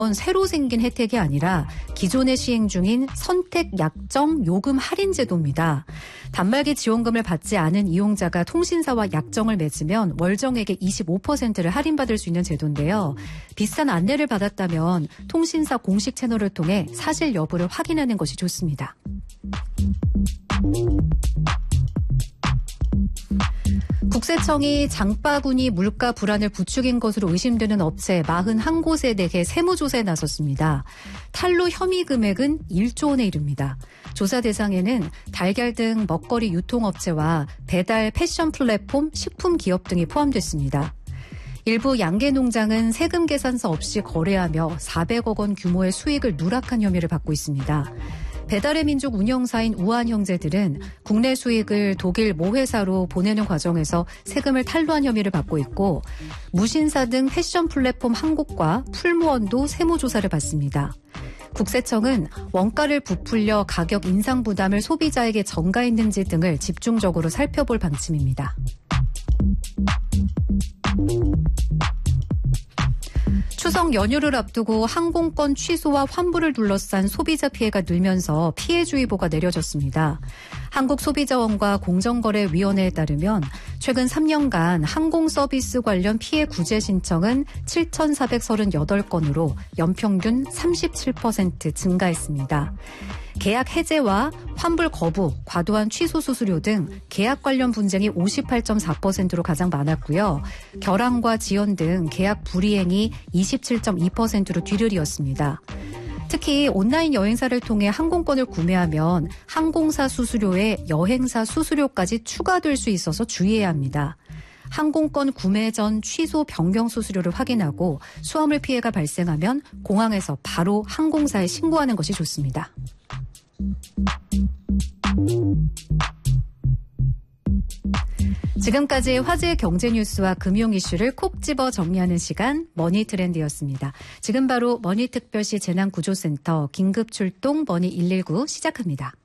새로 생긴 혜택이 아니라 기존에 시행 중인 선택 약정 요금 할인 제도입니다. 단말기 지원금을 받지 않은 이용자가 통신사와 약정을 맺으면 월정액의 25%를 할인받을 수 있는 제도인데요. 비슷한 안내를 받았다면 통신사 공식 채널을 통해 사실 여부를 확인하는 것이 좋습니다. 국세청이 장바구니 물가 불안을 부추긴 것으로 의심되는 업체 41곳에 대해 세무조사에 나섰습니다. 탈루 혐의 금액은 1조 원에 이릅니다. 조사 대상에는 달걀 등 먹거리 유통업체와 배달, 패션 플랫폼, 식품 기업 등이 포함됐습니다. 일부 양계 농장은 세금 계산서 없이 거래하며 400억 원 규모의 수익을 누락한 혐의를 받고 있습니다. 배달의 민족 운영사인 우한형제들은 국내 수익을 독일 모 회사로 보내는 과정에서 세금을 탈루한 혐의를 받고 있고 무신사 등 패션 플랫폼 한 곳과 풀무원도 세무조사를 받습니다. 국세청은 원가를 부풀려 가격 인상 부담을 소비자에게 전가했는지 등을 집중적으로 살펴볼 방침입니다. 추석 연휴를 앞두고 항공권 취소와 환불을 둘러싼 소비자 피해가 늘면서 피해주의보가 내려졌습니다. 한국소비자원과 공정거래위원회에 따르면 최근 3년간 항공서비스 관련 피해 구제 신청은 7,438건으로 연평균 37% 증가했습니다. 계약 해제와 환불 거부, 과도한 취소 수수료 등 계약 관련 분쟁이 58.4%로 가장 많았고요. 결항과 지연 등 계약 불이행이 27.2%로 뒤를 특히 온라인 여행사를 통해 항공권을 구매하면 항공사 수수료에 여행사 수수료까지 추가될 수 있어서 주의해야 합니다. 항공권 구매 전 취소 변경 수수료를 확인하고 수화물 피해가 발생하면 공항에서 바로 항공사에 신고하는 것이 좋습니다. 지금까지 화제의 경제 뉴스와 금융 이슈를 콕 집어 정리하는 시간 머니트렌드였습니다. 지금 바로 머니특별시 재난구조센터 긴급출동 머니119 시작합니다.